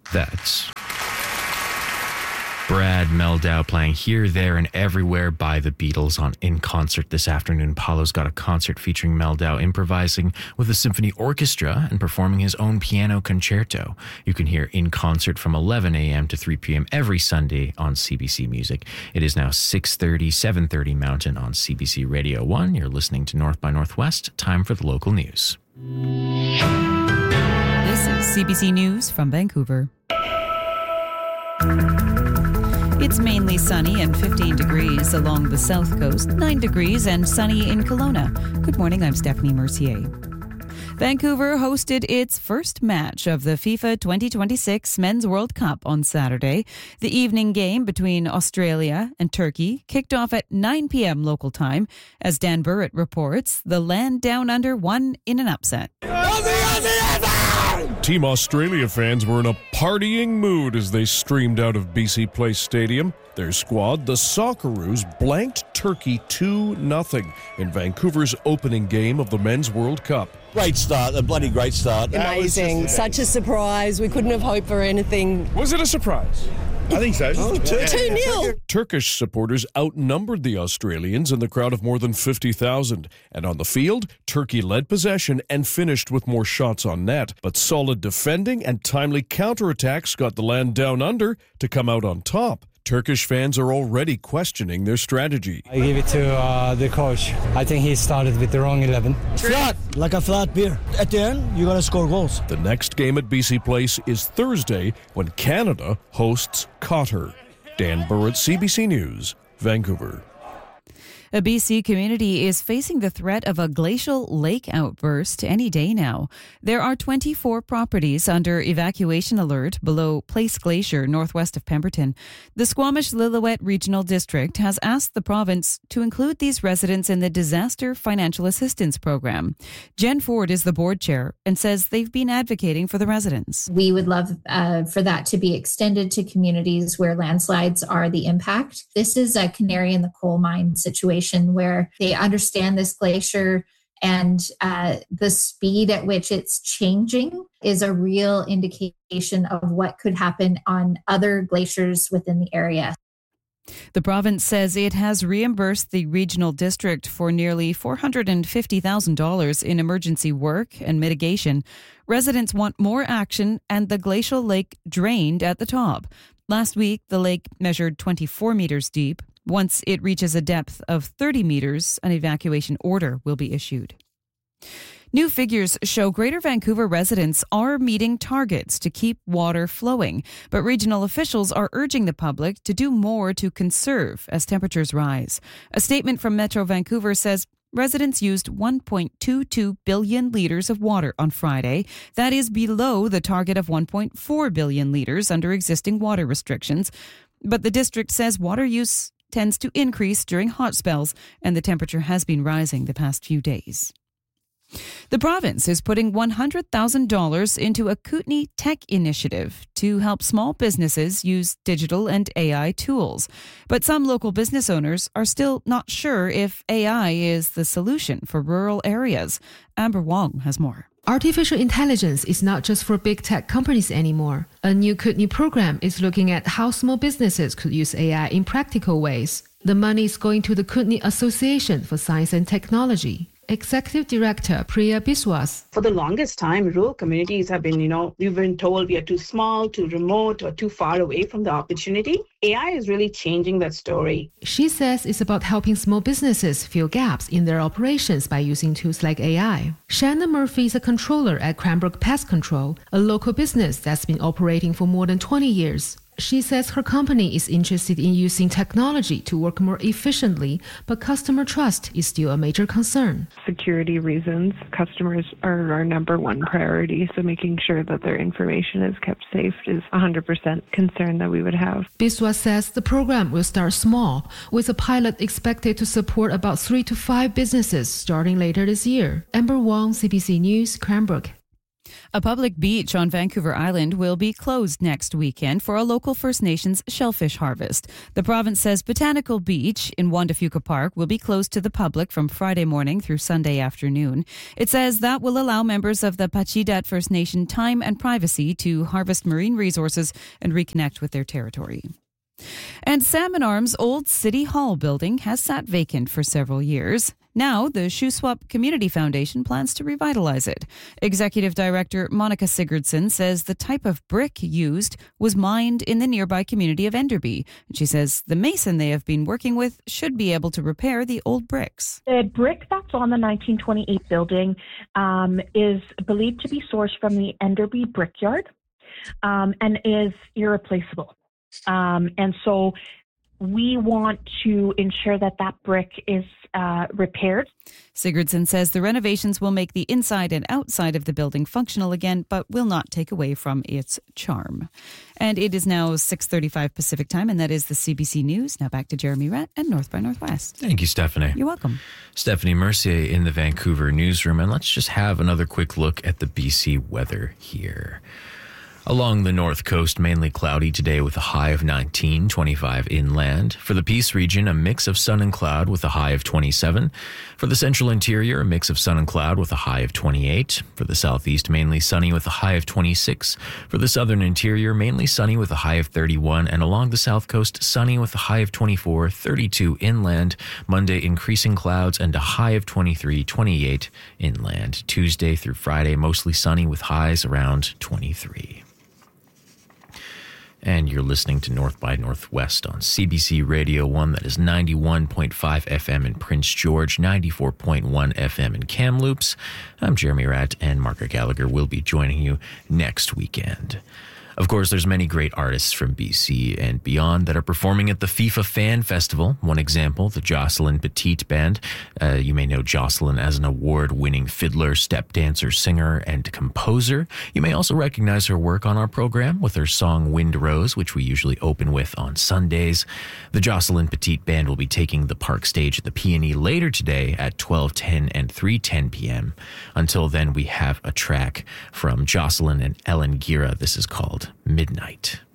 That's Brad Mehldau playing Here, There, and Everywhere by the Beatles in concert this afternoon. Paulo's got a concert featuring Mehldau improvising with a symphony orchestra and performing his own piano concerto. You can hear In Concert from 11 a.m. to 3 p.m. every Sunday on CBC Music. It is now 6:30, 7:30 Mountain on CBC Radio 1. You're listening to North by Northwest. Time for the local news. This is CBC News from Vancouver. It's mainly sunny and 15 degrees along the south coast, 9 degrees and sunny in Kelowna. Good morning, I'm Stephanie Mercier. Vancouver hosted its first match of the FIFA 2026 Men's World Cup on Saturday. The evening game between Australia and Turkey kicked off at 9 p.m. local time. As Dan Burrett reports, the land down under won in an upset. Team Australia fans were in a partying mood as they streamed out of BC Place Stadium. Their squad, the Socceroos, blanked Turkey 2-0 in Vancouver's opening game of the Men's World Cup. Great start, a bloody great start. Amazing, such a surprise. We couldn't have hoped for anything. Was it a surprise? I think so. 2-0. Turkish supporters outnumbered the Australians in the crowd of more than 50,000. And on the field, Turkey led possession and finished with more shots on net. But solid defending and timely counterattacks got the land down under to come out on top. Turkish fans are already questioning their strategy. I give it to the coach. I think he started with the wrong 11. Flat, like a flat beer. At the end, you got to score goals. The next game at BC Place is Thursday when Canada hosts Qatar. Dan Burrett, CBC News, Vancouver. A BC community is facing the threat of a glacial lake outburst any day now. There are 24 properties under evacuation alert below Place Glacier, northwest of Pemberton. The Squamish-Lillooet Regional District has asked the province to include these residents in the Disaster Financial Assistance Program. Jen Ford is the board chair and says they've been advocating for the residents. We would love for that to be extended to communities where landslides are the impact. This is a canary in the coal mine situation where they understand this glacier and the speed at which it's changing is a real indication of what could happen on other glaciers within the area. The province says it has reimbursed the regional district for nearly $450,000 in emergency work and mitigation. Residents want more action and the glacial lake drained at the top. Last week, the lake measured 24 meters deep. Once it reaches a depth of 30 meters, an evacuation order will be issued. New figures show Greater Vancouver residents are meeting targets to keep water flowing, but regional officials are urging the public to do more to conserve as temperatures rise. A statement from Metro Vancouver says residents used 1.22 billion litres of water on Friday. That is below the target of 1.4 billion litres under existing water restrictions. But the district says water use tends to increase during hot spells, and the temperature has been rising the past few days. The province is putting $100,000 into a Kootenay Tech Initiative to help small businesses use digital and AI tools. But some local business owners are still not sure if AI is the solution for rural areas. Amber Wong has more. Artificial intelligence is not just for big tech companies anymore. A new Kootenay program is looking at how small businesses could use AI in practical ways. The money is going to the Kootenay Association for Science and Technology. Executive Director Priya Biswas. For the longest time, rural communities have been, we've been told we are too small, too remote, or too far away from the opportunity. AI is really changing that story. She says it's about helping small businesses fill gaps in their operations by using tools like AI. Shannon Murphy is a controller at Cranbrook Pest Control, a local business that's been operating for more than 20 years. She says her company is interested in using technology to work more efficiently, but customer trust is still a major concern. Security reasons, customers are our number one priority, so making sure that their information is kept safe is 100% concern that we would have. Biswa says the program will start small, with a pilot expected to support about 3 to 5 businesses starting later this year. Amber Wong, CBC News, Cranbrook. A public beach on Vancouver Island will be closed next weekend for a local First Nations shellfish harvest. The province says Botanical Beach in Juan de Fuca Park will be closed to the public from Friday morning through Sunday afternoon. It says that will allow members of the Pachidat First Nation time and privacy to harvest marine resources and reconnect with their territory. And Salmon Arm's old City Hall building has sat vacant for several years. Now, the Shuswap Community Foundation plans to revitalize it. Executive Director Monica Sigurdsson says the type of brick used was mined in the nearby community of Enderby. She says the mason they have been working with should be able to repair the old bricks. The brick that's on the 1928 building is believed to be sourced from the Enderby Brickyard and is irreplaceable. And so we want to ensure that brick is repaired. Sigurdsson says the renovations will make the inside and outside of the building functional again, but will not take away from its charm. And it is now 6:35 Pacific time, and that is the CBC News. Now back to Jeremy Rett and North by Northwest. Thank you, Stephanie. You're welcome. Stephanie Mercier in the Vancouver newsroom, and let's just have another quick look at the BC weather here. Along the north coast, mainly cloudy today with a high of 19, 25 inland. For the Peace region, a mix of sun and cloud with a high of 27. For the central interior, a mix of sun and cloud with a high of 28. For the southeast, mainly sunny with a high of 26. For the southern interior, mainly sunny with a high of 31. And along the south coast, sunny with a high of 24, 32 inland. Monday, increasing clouds and a high of 23, 28 inland. Tuesday through Friday, mostly sunny with highs around 23. And you're listening to North by Northwest on CBC Radio 1. That is 91.5 FM in Prince George, 94.1 FM in Kamloops. I'm Jeremy Ratt, and Margaret Gallagher will be joining you next weekend. Of course, there's many great artists from BC and beyond that are performing at the FIFA Fan Festival. One example, the Jocelyn Petit Band. You may know Jocelyn as an award-winning fiddler, step dancer, singer, and composer. You may also recognize her work on our program with her song Wind Rose, which we usually open with on Sundays. The Jocelyn Petit Band will be taking the park stage at the Peony later today at 12:10 and 3:10 p.m. Until then, we have a track from Jocelyn and Ellen Gira. This is called Midnight.